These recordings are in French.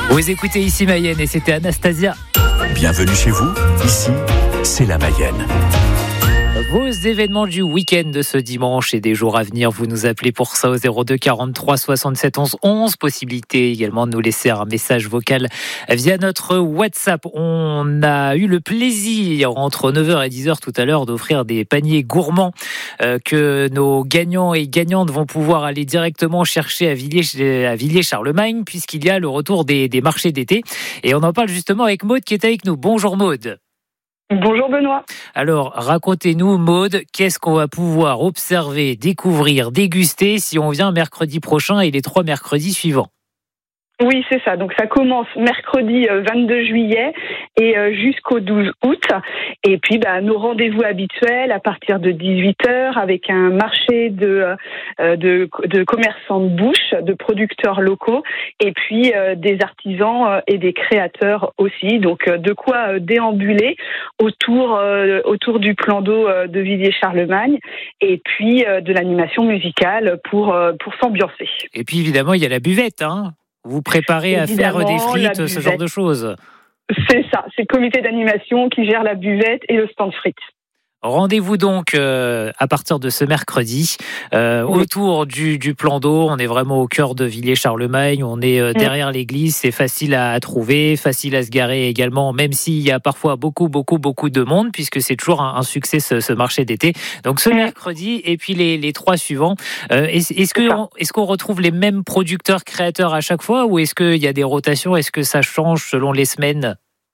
Vous écoutez ici Mayenne et c'était Anastasia. Bienvenue chez vous, ici c'est la Mayenne. Vos événements du week-end de ce dimanche et des jours à venir, vous nous appelez pour ça au 02 43 67 11 11. Possibilité également de nous laisser un message vocal via notre WhatsApp. On a eu le plaisir entre 9h et 10h tout à l'heure d'offrir des paniers gourmands que nos gagnants et gagnantes vont pouvoir aller directement chercher à Villiers-Charlemagne puisqu'il y a le retour des marchés d'été. Et on en parle justement avec Maude qui est avec nous. Bonjour Maude. Bonjour Benoît. Alors, racontez-nous, Maude, qu'est-ce qu'on va pouvoir observer, découvrir, déguster si on vient mercredi prochain et les 3 mercredis suivants? Oui, c'est ça. Donc ça commence mercredi 22 juillet et jusqu'au 12 août. Et puis nos rendez-vous habituels à partir de 18h avec un marché de commerçants de bouche, de producteurs locaux et puis des artisans et des créateurs aussi. Donc de quoi déambuler autour du plan d'eau de Villiers-Charlemagne et puis de l'animation musicale pour s'ambiancer. Et puis évidemment, il y a la buvette, hein. Vous préparez évidemment à faire des frites, ce genre de choses. C'est ça, c'est le comité d'animation qui gère la buvette et le stand frites. Rendez-vous donc à partir de ce mercredi autour du plan d'eau. On est vraiment au cœur de Villiers-Charlemagne. On est derrière l'église. C'est facile à trouver, facile à se garer également, même s'il y a parfois beaucoup de monde, puisque c'est toujours un succès ce marché d'été. Donc ce mercredi et puis les 3 suivants. Est-ce qu'on retrouve les mêmes producteurs créateurs à chaque fois ou est-ce qu'il y a des rotations? Est-ce que ça change selon les semaines?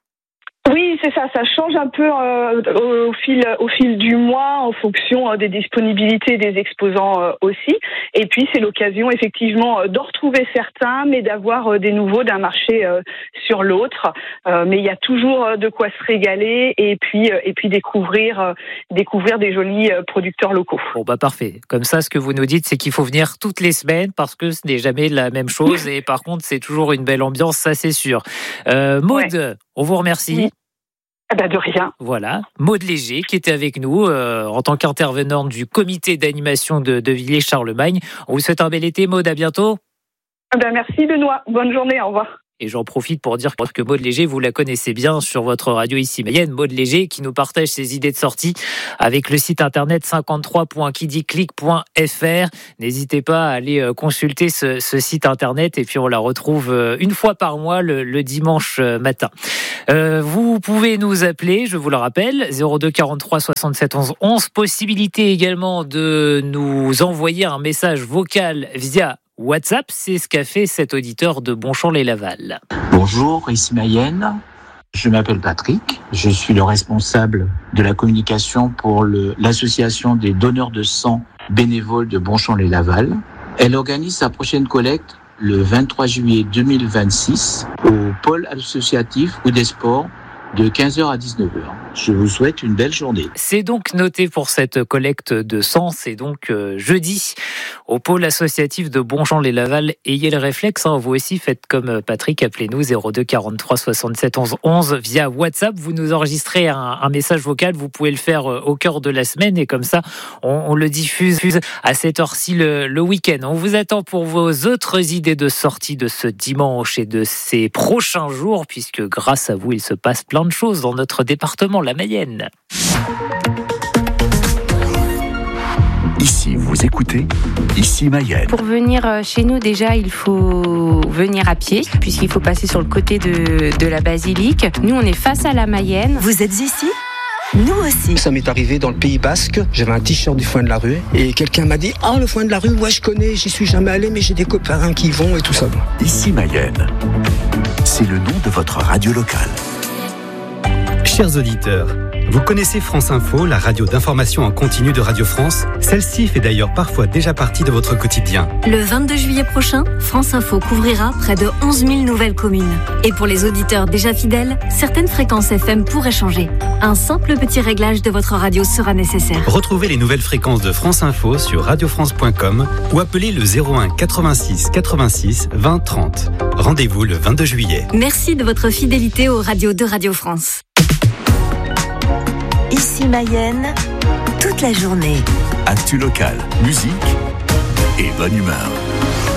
Oui, c'est ça. Ça change un peu au fil du mois en fonction des disponibilités des exposants aussi. Et puis c'est l'occasion effectivement d'en retrouver certains, mais d'avoir des nouveaux d'un marché sur l'autre. Mais il y a toujours de quoi se régaler et puis découvrir des jolis producteurs locaux. Bon parfait. Comme ça, ce que vous nous dites, c'est qu'il faut venir toutes les semaines parce que ce n'est jamais la même chose et par contre c'est toujours une belle ambiance, ça c'est sûr. Maude, on vous remercie. Oui. De rien. Voilà, Maude Léger qui était avec nous en tant qu'intervenante du comité d'animation de Villiers-Charlemagne. On vous souhaite un bel été, Maude, à bientôt. Merci Benoît, bonne journée, au revoir. Et j'en profite pour dire que Maude Léger, vous la connaissez bien sur votre radio ici Mayenne. Maude Léger qui nous partage ses idées de sortie avec le site internet 53.kidiclick.fr. N'hésitez pas à aller consulter ce site internet et puis on la retrouve une fois par mois le dimanche matin. Vous pouvez nous appeler, je vous le rappelle, 02 43 67 11 11. Possibilité également de nous envoyer un message vocal via WhatsApp, c'est ce qu'a fait cet auditeur de Bonchamp-lès-Laval. Bonjour, ici Mayenne. Je m'appelle Patrick. Je suis le responsable de la communication pour l'association des donneurs de sang bénévoles de Bonchamp-lès-Laval. Elle organise sa prochaine collecte le 23 juillet 2026 au pôle associatif ou des sports de 15h à 19h. Je vous souhaite une belle journée. C'est donc noté pour cette collecte de sang. C'est donc jeudi au pôle associatif de Bonchamp-lès-Laval. Ayez le réflexe, vous aussi faites comme Patrick. Appelez-nous 02 43 67 11 11 via WhatsApp. Vous nous enregistrez un message vocal. Vous pouvez le faire au cœur de la semaine et comme ça, on le diffuse à cette heure-ci le week-end. On vous attend pour vos autres idées de sortie de ce dimanche et de ces prochains jours, puisque grâce à vous, il se passe plein de choses dans notre département, la Mayenne. Ici, vous écoutez, ici Mayenne. Pour venir chez nous, déjà, il faut venir à pied, puisqu'il faut passer sur le côté de la basilique. Nous, on est face à la Mayenne. Vous êtes ici ? Nous aussi. Ça m'est arrivé dans le Pays Basque. J'avais un t-shirt du Foin de la Rue et quelqu'un m'a dit « Ah, le Foin de la Rue, ouais, je connais, j'y suis jamais allé, mais j'ai des copains qui y vont et tout ça. » Ici Mayenne, c'est le nom de votre radio locale. Chers auditeurs, vous connaissez France Info, la radio d'information en continu de Radio France? Celle-ci fait d'ailleurs parfois déjà partie de votre quotidien. Le 22 juillet prochain, France Info couvrira près de 11 000 nouvelles communes. Et pour les auditeurs déjà fidèles, certaines fréquences FM pourraient changer. Un simple petit réglage de votre radio sera nécessaire. Retrouvez les nouvelles fréquences de France Info sur radiofrance.com ou appelez le 01 86 86 20 30. Rendez-vous le 22 juillet. Merci de votre fidélité aux radios de Radio France. Ici Mayenne, toute la journée. Actu locale, musique et bonne humeur.